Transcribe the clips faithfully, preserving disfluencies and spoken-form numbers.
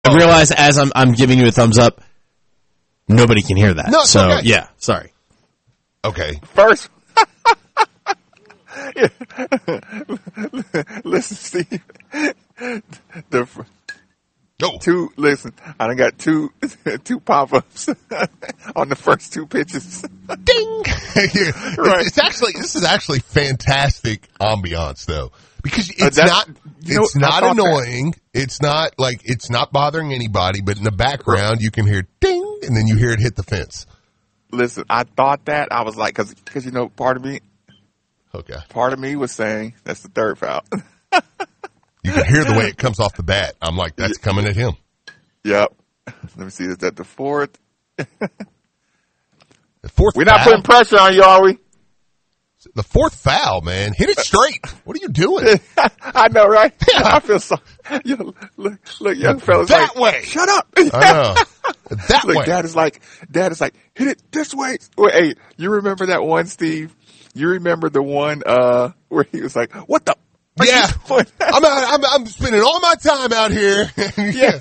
I realize as I'm I'm giving you a thumbs up, nobody can hear that. No, it's so okay. yeah, sorry. Okay. First, listen, Steve. The Oh. two. Listen, I done got two two pop ups on the first two pitches. Ding. Right. It's actually this is actually fantastic ambiance though, because it's Uh, not you know, it's I not thought annoying. It's not like it's not bothering anybody. But in the background, you can hear ding, and then you hear it hit the fence. Listen, I thought that I was like, because because you know, part of me, Okay. part of me was saying that's the third foul. You can hear the way it comes off the bat. I'm like, that's coming at him. Yep. Let me see. Is that the fourth? The fourth. We're not foul, putting pressure on you, are we? The fourth foul, man. Hit it straight. What are you doing? I know, right? I feel so. You know, look, look, young fellas, that like, way. Shut up. I know. That Look, way. Dad is like, Dad is like, hit it this way. Wait, hey, you remember that one, Steve? You remember the one uh where he was like, "What the?" are you Yeah. doing?" I'm, out, I'm I'm spending all my time out here. Yeah.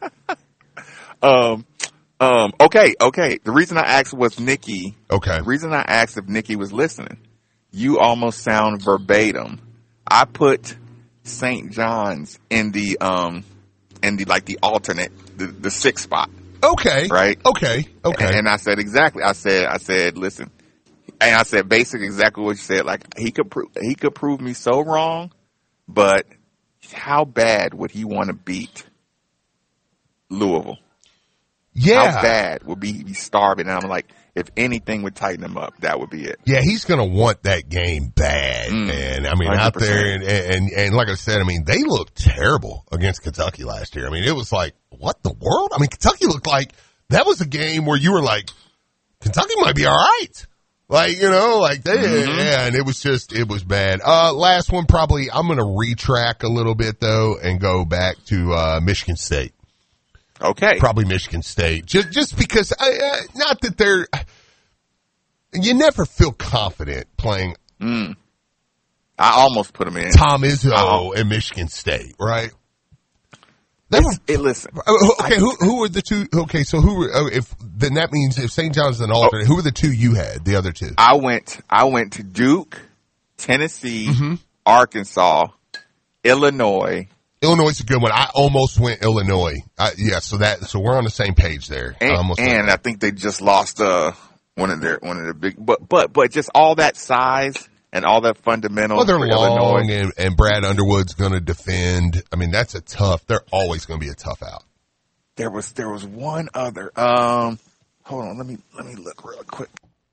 um, um. Okay, okay. The reason I asked was Nikki. Okay. The reason I asked if Nikki was listening, you almost sound verbatim. I put Saint John's in the um in the like the alternate, the, the sixth spot. Okay. Right. Okay. Okay. And, and I said exactly. I said I said listen, and I said basically exactly what you said. Like he could prove he could prove me so wrong, but how bad would he want to beat Louisville? yeah. How bad would be he be starving? And I'm like, if anything would tighten him up, that would be it. Yeah, he's going to want that game bad, Mm, man. I mean, one hundred out percent. there, and, and and like I said, I mean, they looked terrible against Kentucky last year. I mean, it was like, what the world? I mean, Kentucky looked like that was a game where you were like, Kentucky might be all right. Like, you know, like they, Mm-hmm. yeah, and it was just, it was bad. Uh, last one, probably, I'm going to retrack a little bit though and go back to, uh, Michigan State. Okay. Probably Michigan State. Just, just because, I, uh, not that they're, you never feel confident playing Mm. I almost put him in. Tom Izzo Oh. and Michigan State, right? They were, Hey, listen. okay, who who were the two? Okay, so who were, oh, if, then that means if Saint John's is an alternate, who were the two you had, the other two? I went. I went to Duke, Tennessee, Mm-hmm. Arkansas, Illinois, Illinois is a good one. I almost went Illinois. I, yeah, so that, so we're on the same page there. I and, almost and went. I think they just lost uh one of their one of their big. But but but just all that size and all that fundamentals. Well, they're for long, Illinois. and, and Brad Underwood's going to defend. I mean, that's a tough. They're always going to be a tough out. There was there was one other. Um, hold on. Let me let me look real quick.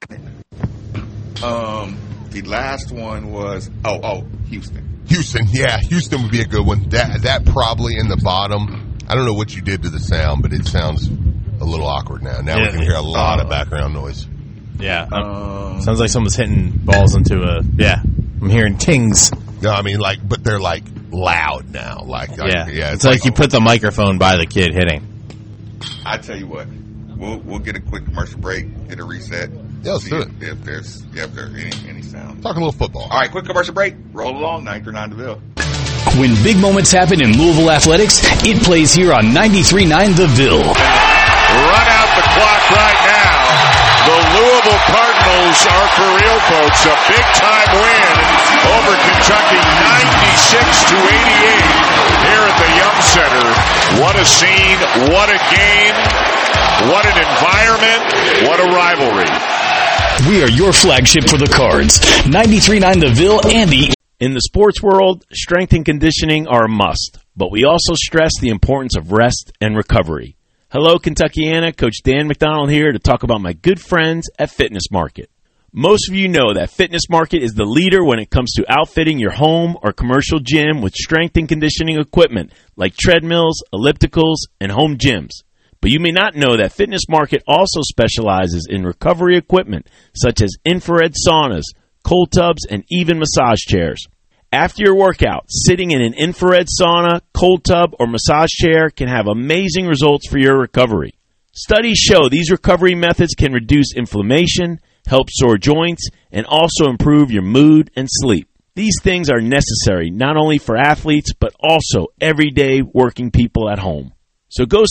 Um, the last one was oh oh Houston. Houston, yeah, Houston would be a good one. That that probably in the bottom. I don't know what you did to the sound, but it sounds a little awkward now. Now Yeah. we can hear a lot Uh, of background noise. Yeah. Um, Sounds like someone's hitting balls into a, yeah. I'm hearing tings. No, I mean like, but they're like loud now. Like, like Yeah. yeah, It's like you put the microphone by the kid hitting. I tell you what, we'll we'll get a quick commercial break, get a reset. Yeah, let's see do if, it. if there's yeah, if there's any any sound. talk a little football. All right, quick commercial break. Roll along, nine three nine DeVille. When big moments happen in Louisville athletics, it plays here on ninety-three point nine The Ville. Run out the clock right now. The Louisville Cardinals are for real, folks. A big-time win over Kentucky, ninety-six to eighty-eight here at the Yum Center. What a scene, what a game, what an environment, what a rivalry. We are your flagship for the Cards. ninety-three point nine The Ville and the... In the sports world, strength and conditioning are a must, but we also stress the importance of rest and recovery. Hello, Kentuckiana. Coach Dan McDonald here to talk about my good friends at Fitness Market. Most of you know that Fitness Market is the leader when it comes to outfitting your home or commercial gym with strength and conditioning equipment like treadmills, ellipticals, and home gyms. But you may not know that Fitness Market also specializes in recovery equipment such as infrared saunas, cold tubs, and even massage chairs. After your workout, sitting in an infrared sauna, cold tub, or massage chair can have amazing results for your recovery. Studies show these recovery methods can reduce inflammation, help sore joints, and also improve your mood and sleep. These things are necessary not only for athletes, but also everyday working people at home. So go